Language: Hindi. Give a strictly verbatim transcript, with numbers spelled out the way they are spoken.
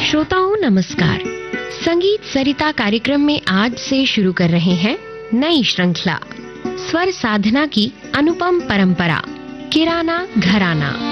श्रोताओं नमस्कार। संगीत सरिता कार्यक्रम में आज से शुरू कर रहे हैं नई श्रृंखला, स्वर साधना की अनुपम परंपरा, किराना घराना।